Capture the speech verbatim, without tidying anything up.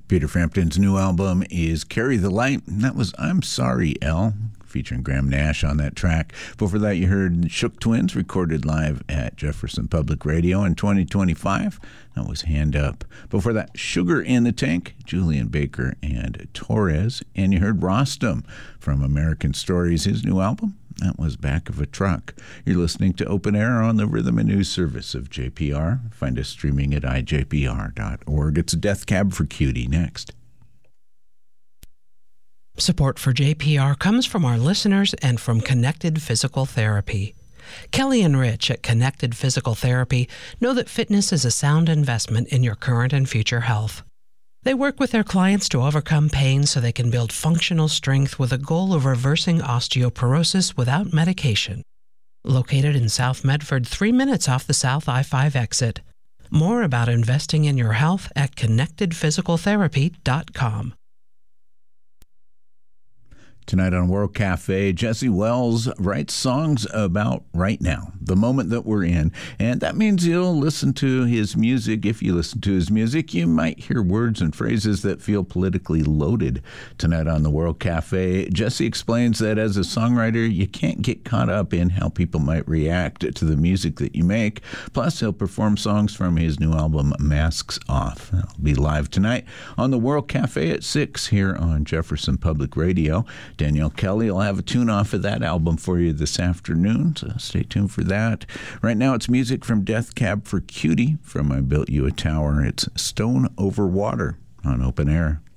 Peter Frampton's new album is Carry the Light, and that was I'm Sorry, Elle, featuring Graham Nash on that track. Before that, you heard Shook Twins, recorded live at Jefferson Public Radio in twenty twenty-five. That was Hand Up. Before that, Sugar in the Tank, Julian Baker and Torres. And you heard Rostam from American Stories, his new album. That was Back of a Truck. You're listening to Open Air on the Rhythm and News Service of J P R. Find us streaming at i j p r dot org. It's Death Cab for Cutie next. Support for J P R comes from our listeners and from Connected Physical Therapy. Kelly and Rich at Connected Physical Therapy know that fitness is a sound investment in your current and future health. They work with their clients to overcome pain so they can build functional strength with a goal of reversing osteoporosis without medication. Located in South Medford, three minutes off the South I five exit. More about investing in your health at connected physical therapy dot com. Tonight on World Cafe, Jesse Wells writes songs about right now, the moment that we're in. And that means you'll listen to his music. If you listen to his music, you might hear words and phrases that feel politically loaded. Tonight on the World Cafe, Jesse explains that as a songwriter, you can't get caught up in how people might react to the music that you make. Plus, he'll perform songs from his new album, Masks Off. That'll be live tonight on the World Cafe at six here on Jefferson Public Radio. Danielle Kelly will have a tune off of that album for you this afternoon, so stay tuned for that. Right now, it's music from Death Cab for Cutie from I Built You a Tower. It's Stone Over Water on Open Air.